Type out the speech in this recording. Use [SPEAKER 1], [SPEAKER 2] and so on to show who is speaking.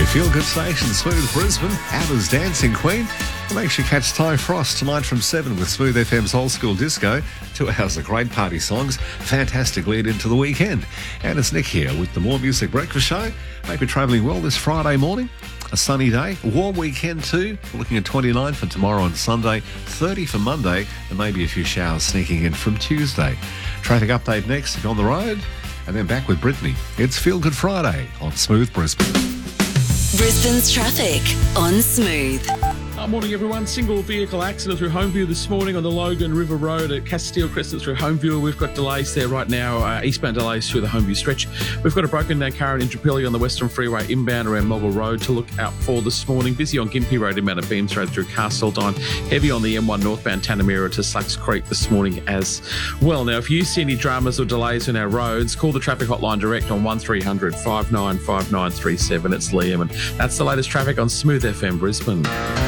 [SPEAKER 1] feel-good station, Smooth Brisbane, ABBA's Dancing Queen. And make sure you catch Ty Frost tonight from 7 with Smooth FM's Old School Disco. 2 hours of great party songs, fantastic lead into the weekend. And it's Nick here with the More Music Breakfast Show. Hope you're travelling well this Friday morning. A sunny day, a warm weekend too. We're looking at 29 for tomorrow and Sunday, 30 for Monday, and maybe a few showers sneaking in from Tuesday. Traffic update next if you're on the road. And then back with Brittany. It's Feel Good Friday on Smooth Brisbane.
[SPEAKER 2] Brisbane's traffic on Smooth.
[SPEAKER 3] Morning everyone. Single vehicle accident through Homeview this morning on the Logan River Road at Castile Crescent through Homeview. We've got delays there right now, eastbound delays through the Homeview stretch. We've got a broken down car in Intrapilli on the Western Freeway inbound around Melville Road to look out for this morning. Busy on Gympie Road inbound at Beams Road through Castledine. Heavy on the M1 northbound Tanamera to Slucks Creek this morning as well. Now, if you see any dramas or delays on our roads, call the traffic hotline direct on 1300 595937. It's Liam, and that's the latest traffic on Smooth FM Brisbane.